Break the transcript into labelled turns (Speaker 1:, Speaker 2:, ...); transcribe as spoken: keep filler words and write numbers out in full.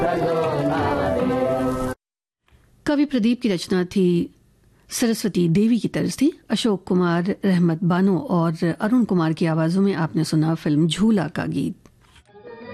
Speaker 1: कवि प्रदीप की रचना थी सरस्वती देवी की तर्ज थी। अशोक कुमार, रहमत बानो और अरुण कुमार की आवाज़ों में आपने सुना फिल्म झूला का गीत।